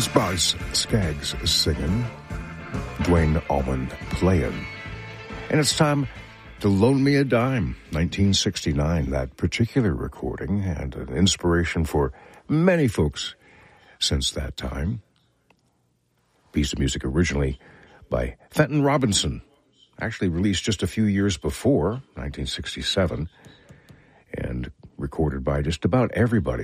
Boz Scaggs singing, Dwayne Allman playing. And it's time to Loan Me a Dime, 1969, that particular recording, and an inspiration for many folks since that time. Piece of music originally by Fenton Robinson, actually released just a few years before, 1967, and recorded by just about everybody.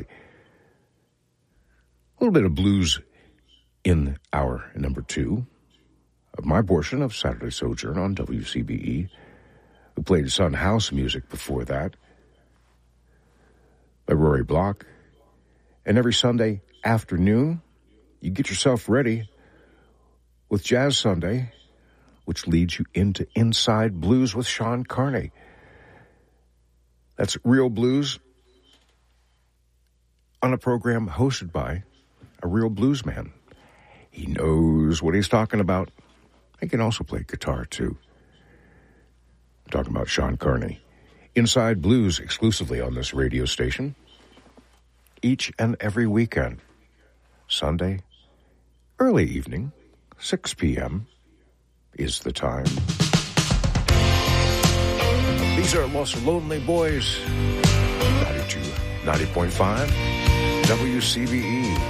A little bit of blues in hour number 2 of my portion of Saturday Sojourn on WCBE. We played Sun House music before that by Rory Block. And every Sunday afternoon, you get yourself ready with Jazz Sunday, which leads you into Inside Blues with Sean Carney. That's real blues on a program hosted by a real blues man. He knows what he's talking about. He can also play guitar, too. I'm talking about Sean Carney. Inside Blues exclusively on this radio station. Each and every weekend. Sunday, early evening, 6 p.m. is the time. These are Los Lonely Boys. 90.5 WCBE.